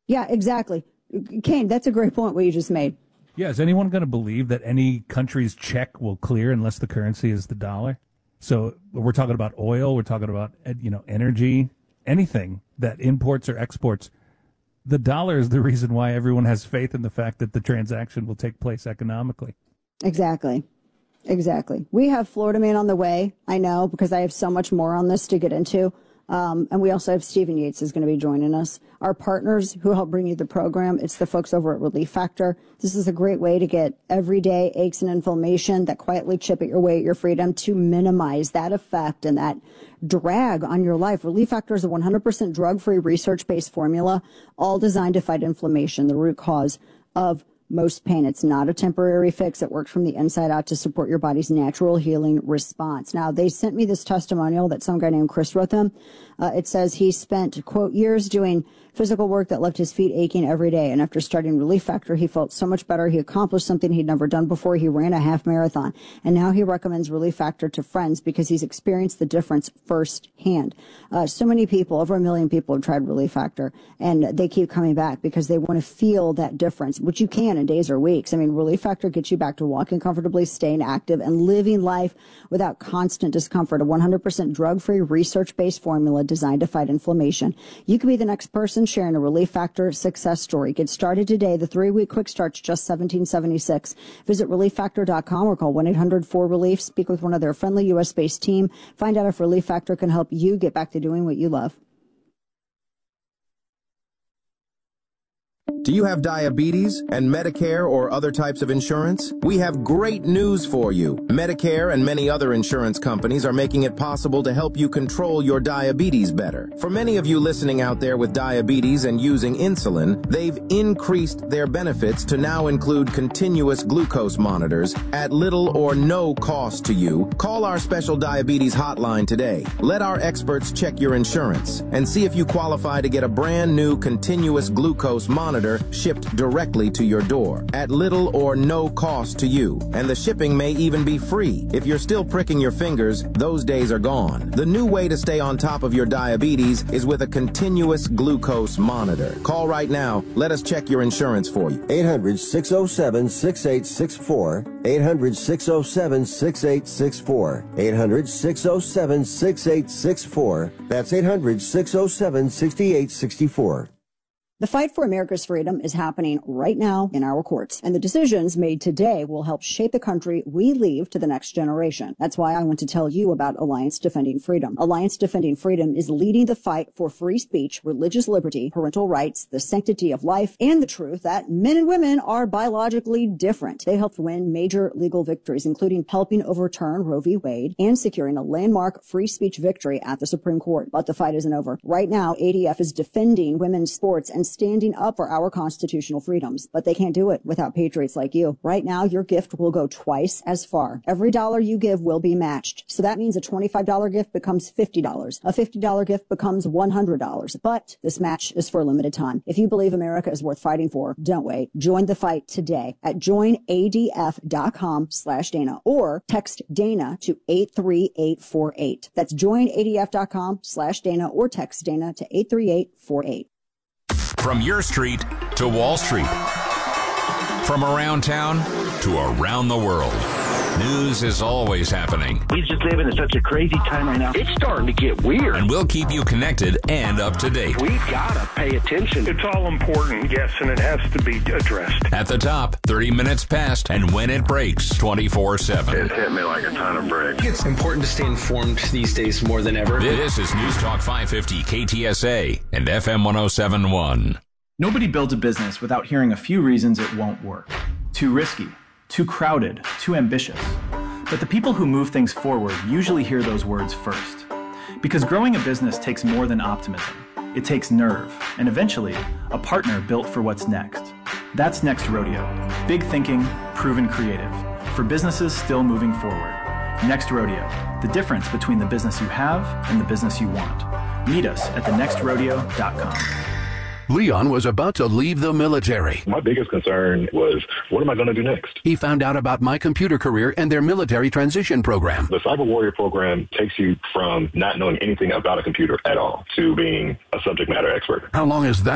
Yeah, exactly. Kane, that's a great point what you just made. Yeah, is anyone going to believe that any country's check will clear unless the currency is the dollar? So we're talking about oil, we're talking about, energy, anything that imports or exports. The dollar is the reason why everyone has faith in the fact that the transaction will take place economically. Exactly. We have Florida Man on the way, I know, because I have so much more on this to get into. And we also have Stephen Yates is going to be joining us. Our partners who help bring you the program, it's the folks over at Relief Factor. This is a great way to get everyday aches and inflammation that quietly chip at your way at your freedom to minimize that effect and that drag on your life. Relief Factor is a 100% drug-free, research-based formula, all designed to fight inflammation, the root cause of most pain. It's not a temporary fix. It works from the inside out to support your body's natural healing response. Now, they sent me this testimonial that some guy named Chris wrote them. It says he spent, quote, years doing physical work that left his feet aching every day. And after starting Relief Factor, he felt so much better. He accomplished something he'd never done before. He ran a half marathon. And now he recommends Relief Factor to friends because he's experienced the difference firsthand. So many people, over 1 million people have tried Relief Factor, and they keep coming back because they want to feel that difference, which you can in days or weeks. I mean, Relief Factor gets you back to walking comfortably, staying active, and living life without constant discomfort. A 100% drug-free, research-based formula designed to fight inflammation. You could be the next person sharing a Relief Factor success story. Get started today. The 3-week quick start's just $17.76. Visit ReliefFactor.com or call 1-800-4RELIEF. Speak with one of their friendly U.S.-based team. Find out if Relief Factor can help you get back to doing what you love. Do you have diabetes and Medicare or other types of insurance? We have great news for you. Medicare and many other insurance companies are making it possible to help you control your diabetes better. For many of you listening out there with diabetes and using insulin, they've increased their benefits to now include continuous glucose monitors at little or no cost to you. Call our special diabetes hotline today. Let our experts check your insurance and see if you qualify to get a brand new continuous glucose monitor shipped directly to your door at little or no cost to you. And the shipping may even be free. If you're still pricking your fingers, those days are gone. The new way to stay on top of your diabetes is with a continuous glucose monitor. Call right now. Let us check your insurance for you. 800-607-6864. 800-607-6864. 800-607-6864. That's 800-607-6864. The fight for America's freedom is happening right now in our courts, and the decisions made today will help shape the country we leave to the next generation. That's why I want to tell you about Alliance Defending Freedom. Alliance Defending Freedom is leading the fight for free speech, religious liberty, parental rights, the sanctity of life, and the truth that men and women are biologically different. They helped win major legal victories, including helping overturn Roe v. Wade and securing a landmark free speech victory at the Supreme Court. But the fight isn't over. Right now, ADF is defending women's sports and standing up for our constitutional freedoms. But they can't do it without patriots like you. Right now, your gift will go twice as far. Every dollar you give will be matched. So that means a $25 gift becomes $50. A $50 gift becomes $100. But this match is for a limited time. If you believe America is worth fighting for, don't wait. Join the fight today at joinadf.com/Dana or text Dana to 83848. That's joinadf.com/Dana or text Dana to 83848. From your street to Wall Street. From around town to around the world. News is always happening. He's just living in such a crazy time right now. It's starting to get weird. And we'll keep you connected and up to date. We've got to pay attention. It's all important, yes, and it has to be addressed. At the top, 30 minutes past, and when it breaks, 24/7. It hit me like a ton of bricks. It's important to stay informed these days more than ever. This is News Talk 550 KTSA and FM 107.1. Nobody builds a business without hearing a few reasons it won't work. Too risky, too crowded, too ambitious. But the people who move things forward usually hear those words first. Because growing a business takes more than optimism. It takes nerve, and eventually, a partner built for what's next. That's Next Rodeo. Big thinking, proven creative. For businesses still moving forward. Next Rodeo. The difference between the business you have and the business you want. Meet us at thenextrodeo.com. Leon was about to leave the military. My biggest concern was, what am I going to do next? He found out about My Computer Career and their military transition program. The Cyber Warrior program takes you from not knowing anything about a computer at all to being a subject matter expert. How long is that